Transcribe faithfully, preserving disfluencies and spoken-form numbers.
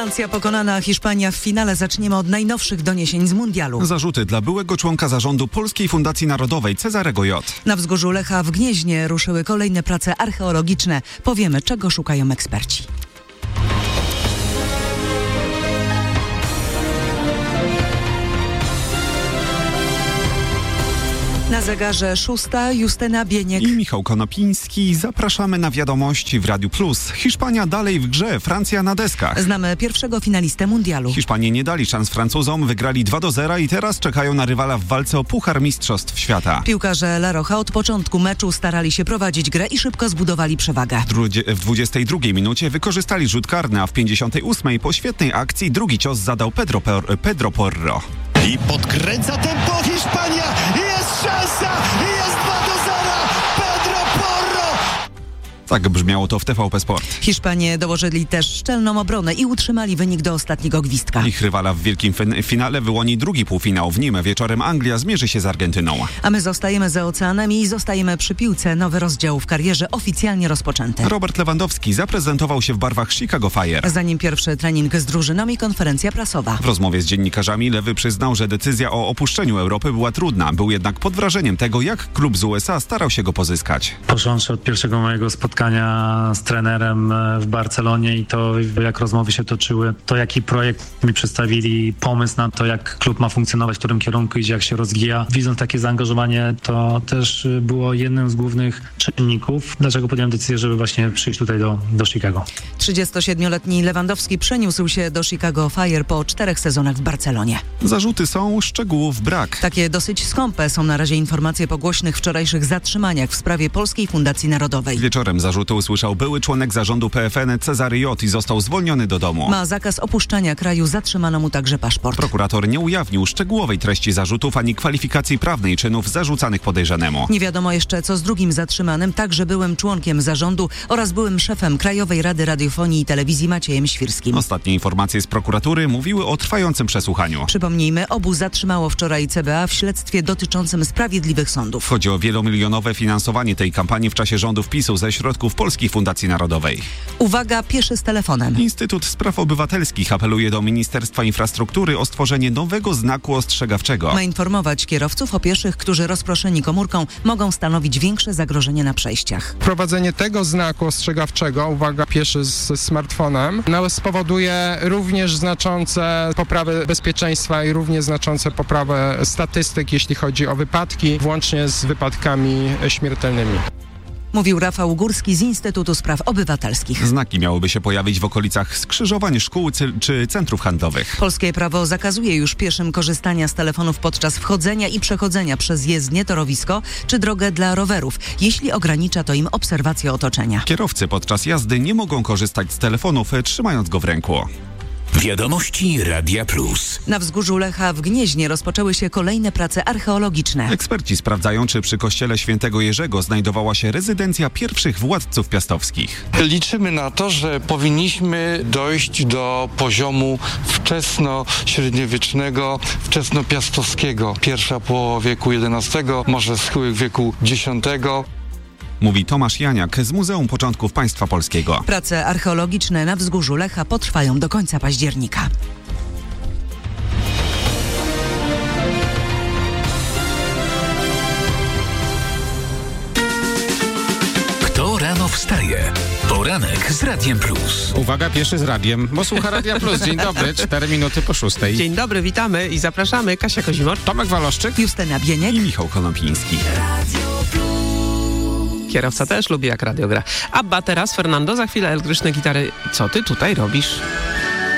Francja pokonana, Hiszpania w finale. Zaczniemy od najnowszych doniesień z mundialu. Zarzuty dla byłego członka zarządu Polskiej Fundacji Narodowej Cezarego J. Na wzgórzu Lecha w Gnieźnie ruszyły kolejne prace archeologiczne. Powiemy, czego szukają eksperci. Na zegarze szósta, Justyna Bieniek i Michał Konopiński. Zapraszamy na wiadomości w Radiu Plus. Hiszpania dalej w grze, Francja na deskach. Znamy pierwszego finalistę mundialu. Hiszpanie nie dali szans Francuzom, wygrali dwa do zera i teraz czekają na rywala w walce o Puchar Mistrzostw Świata. Piłkarze La Roja od początku meczu starali się prowadzić grę i szybko zbudowali przewagę. W dwudziestej drugiej minucie wykorzystali rzut karny, a w pięćdziesiątej ósmej po świetnej akcji drugi cios zadał Pedro, Por- Pedro Porro. I podkręca tempo Hiszpania! Jest szansa! Jest dwa do zera! Pedro Porro! Tak brzmiało to w T V P Sport. Hiszpanie dołożyli też szczelną obronę i utrzymali wynik do ostatniego gwizdka. Ich rywala w wielkim fin- finale wyłoni drugi półfinał. W nim wieczorem Anglia zmierzy się z Argentyną. A my zostajemy za oceanem i zostajemy przy piłce. Nowy rozdział w karierze oficjalnie rozpoczęty. Robert Lewandowski zaprezentował się w barwach Chicago Fire. Zanim pierwszy trening z drużyną i konferencja prasowa. W rozmowie z dziennikarzami Lewy przyznał, że decyzja o opuszczeniu Europy była trudna. Był jednak pod wrażeniem tego, jak klub z U S A starał się go pozyskać. Począwszy od pierwszego mojego spotkania z trenerem w Barcelonie i to, jak rozmowy się toczyły, to jaki projekt mi przedstawili, pomysł na to, jak klub ma funkcjonować, w którym kierunku idzie, jak się rozwija. Widząc takie zaangażowanie, to też było jednym z głównych czynników, dlaczego podjąłem decyzję, żeby właśnie przyjść tutaj do, do Chicago. trzydziestosiedmioletni Lewandowski przeniósł się do Chicago Fire po czterech sezonach w Barcelonie. Zarzuty są, szczegółów brak. Takie dosyć skąpe są na razie informacje po głośnych wczorajszych zatrzymaniach w sprawie Polskiej Fundacji Narodowej. Wieczorem zarzuty usłyszał były członek zarządu P F N Cezary J. i został zwolniony do domu. Ma zakaz opuszczania kraju, zatrzymano mu także paszport. Prokurator nie ujawnił szczegółowej treści zarzutów ani kwalifikacji prawnej czynów zarzucanych podejrzanemu. Nie wiadomo jeszcze, co z drugim zatrzymanym, także byłym członkiem zarządu oraz byłym szefem Krajowej Rady Radiofonii i Telewizji Maciejem Świrskim. Ostatnie informacje z prokuratury mówiły o trwającym przesłuchaniu. Przypomnijmy, obu zatrzymało wczoraj C B A w śledztwie dotyczącym sprawiedliwych sądów. Chodzi o wielomilionowe finansowanie tej kampanii w czasie rządów PiSu ze środków Polskiej Fundacji Narodowej. Uwaga, pieszy z telefonem. Instytut Spraw Obywatelskich apeluje do Ministerstwa Infrastruktury o stworzenie nowego znaku ostrzegawczego. Ma informować kierowców o pieszych, którzy rozproszeni komórką mogą stanowić większe zagrożenie na przejściach. Wprowadzenie tego znaku ostrzegawczego, uwaga, pieszy z smartfonem, no, spowoduje również znaczące poprawę bezpieczeństwa i również znaczące poprawę statystyk, jeśli chodzi o wypadki, włącznie z wypadkami śmiertelnymi. Mówił Rafał Górski z Instytutu Spraw Obywatelskich. Znaki miałyby się pojawić w okolicach skrzyżowań szkół czy centrów handlowych. Polskie prawo zakazuje już pieszym korzystania z telefonów podczas wchodzenia i przechodzenia przez jezdnię, torowisko czy drogę dla rowerów, jeśli ogranicza to im obserwację otoczenia. Kierowcy podczas jazdy nie mogą korzystać z telefonów, trzymając go w ręku. Wiadomości Radia Plus. Na wzgórzu Lecha w Gnieźnie rozpoczęły się kolejne prace archeologiczne. Eksperci sprawdzają, czy przy kościele Świętego Jerzego znajdowała się rezydencja pierwszych władców piastowskich. Liczymy na to, że powinniśmy dojść do poziomu wczesno-średniowiecznego, wczesnopiastowskiego. Pierwsza połowa wieku jedenastego, może schyłek wieku dziesiątego. Mówi Tomasz Janiak z Muzeum Początków Państwa Polskiego. Prace archeologiczne na wzgórzu Lecha potrwają do końca października. Kto rano wstaje? Poranek z Radiem Plus. Uwaga, pieszy z radiem, bo słucha Radia Plus. Dzień dobry, cztery minuty po szóstej. Dzień dobry, witamy i zapraszamy. Kasia Kozimor, Tomek Waloszczyk, Justyna Bieniek i Michał Konopiński. kierowca też lubi jak radio gra. Abba teraz, Fernando, za chwilę elektryczne gitary. Co ty tutaj robisz?